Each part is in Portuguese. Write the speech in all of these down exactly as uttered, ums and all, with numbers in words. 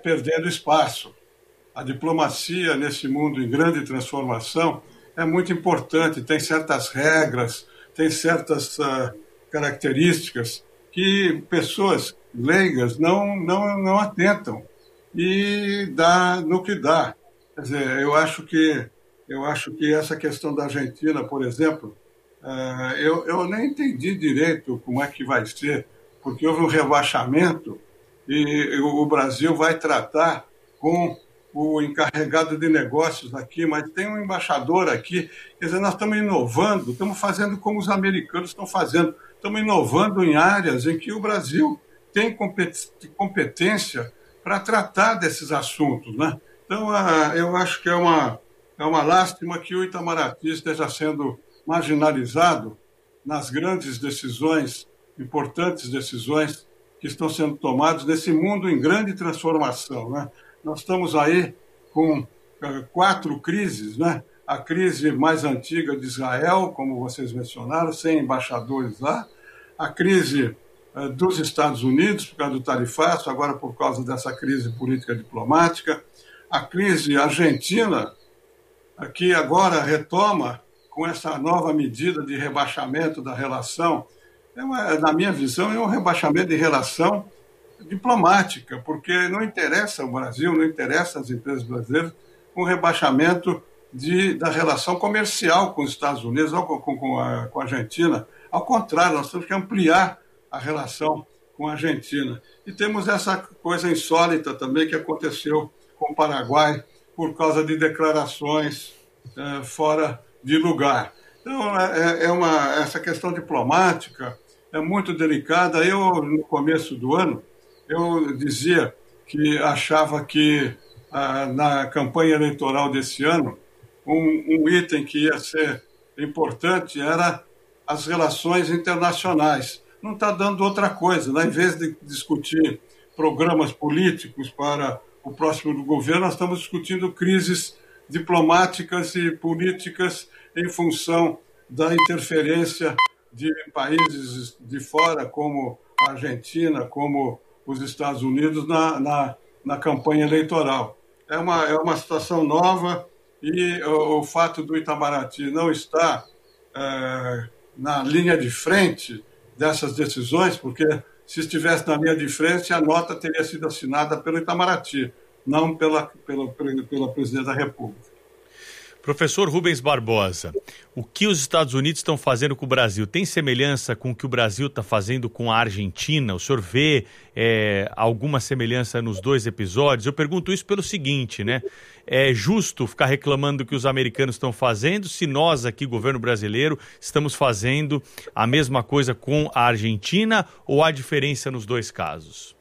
perdendo espaço. A diplomacia, nesse mundo em grande transformação, é muito importante, tem certas regras, tem certas uh, características que pessoas leigas não, não, não atentam, e dá no que dá. Quer dizer, eu acho que, eu acho que essa questão da Argentina, por exemplo, uh, eu, eu nem entendi direito como é que vai ser, porque houve um rebaixamento e o Brasil vai tratar com o encarregado de negócios aqui, mas tem um embaixador aqui. Quer dizer, nós estamos inovando, estamos fazendo como os americanos estão fazendo, estamos inovando em áreas em que o Brasil tem competência para tratar desses assuntos, né? Então, eu acho que é uma, é uma lástima que o Itamaraty esteja sendo marginalizado nas grandes decisões, importantes decisões que estão sendo tomadas nesse mundo em grande transformação, né? Nós estamos aí com uh, quatro crises, né? A crise mais antiga de Israel, como vocês mencionaram, sem embaixadores lá. A crise uh, dos Estados Unidos, por causa do tarifaço, agora por causa dessa crise política diplomática. A crise argentina, uh, que agora retoma com essa nova medida de rebaixamento da relação. É uma, na minha visão, é um rebaixamento de relação diplomática, porque não interessa o Brasil, não interessa as empresas brasileiras um rebaixamento de, da relação comercial com os Estados Unidos ou com, com, a, com a Argentina. Ao contrário, nós temos que ampliar a relação com a Argentina. E temos essa coisa insólita também que aconteceu com o Paraguai por causa de declarações é, fora de lugar. Então, é, é uma, essa questão diplomática é muito delicada. Eu, no começo do ano, eu dizia que achava que ah, na campanha eleitoral desse ano, um, um item que ia ser importante era as relações internacionais. Não está dando outra coisa, né? Em vez de discutir programas políticos para o próximo governo, nós estamos discutindo crises diplomáticas e políticas em função da interferência de países de fora, como a Argentina, como os Estados Unidos, na, na, na campanha eleitoral. É uma, é uma situação nova e o, o fato do Itamaraty não estar é, na linha de frente dessas decisões, porque se estivesse na linha de frente, a nota teria sido assinada pelo Itamaraty, não pela, pela, pela Presidente da República. Professor Rubens Barbosa, o que os Estados Unidos estão fazendo com o Brasil tem semelhança com o que o Brasil está fazendo com a Argentina? O senhor vê é, alguma semelhança nos dois episódios? Eu pergunto isso pelo seguinte, né? É justo ficar reclamando do que os americanos estão fazendo se nós aqui, governo brasileiro, estamos fazendo a mesma coisa com a Argentina, ou há diferença nos dois casos?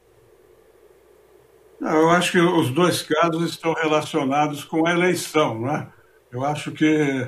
Não, eu acho que os dois casos estão relacionados com a eleição, né? Eu acho que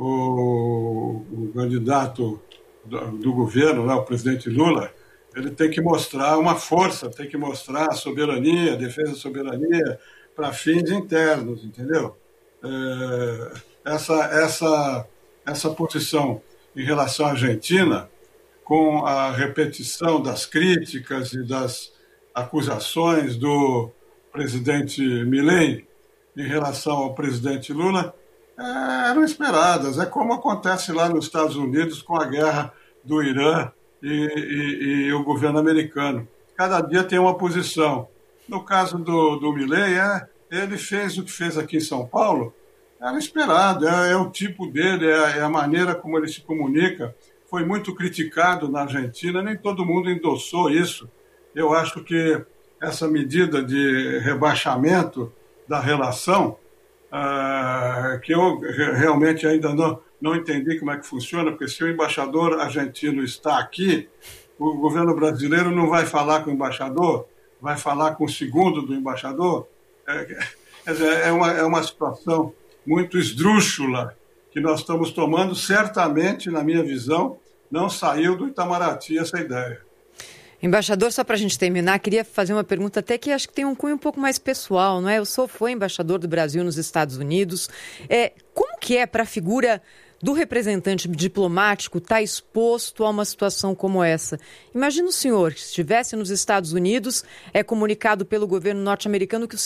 o, o candidato do, do governo, né, o presidente Lula, ele tem que mostrar uma força, tem que mostrar a soberania, a defesa da soberania para fins internos, entendeu? É, essa, essa, essa posição em relação à Argentina, com a repetição das críticas e das acusações do presidente Milei em relação ao presidente Lula, eram esperadas. É como acontece lá nos Estados Unidos com a guerra do Irã e, e, e o governo americano. Cada dia tem uma posição. No caso do, do Milei, é, ele fez o que fez aqui em São Paulo, era esperado, é, é o tipo dele, é, é a maneira como ele se comunica. Foi muito criticado na Argentina, nem todo mundo endossou isso. Eu acho que essa medida de rebaixamento da relação, Uh, que eu realmente ainda não, não entendi como é que funciona, porque se o embaixador argentino está aqui, o governo brasileiro não vai falar com o embaixador, vai falar com o segundo do embaixador. É, quer dizer, é, uma, é uma situação muito esdrúxula que nós estamos tomando. Certamente, na minha visão, não saiu do Itamaraty essa ideia. Embaixador, só para a gente terminar, queria fazer uma pergunta até que acho que tem um cunho um pouco mais pessoal, não é? Eu sou foi embaixador do Brasil nos Estados Unidos. É, como que é para a figura do representante diplomático estar exposto a uma situação como essa? Imagina o senhor que estivesse nos Estados Unidos, é comunicado pelo governo norte-americano que o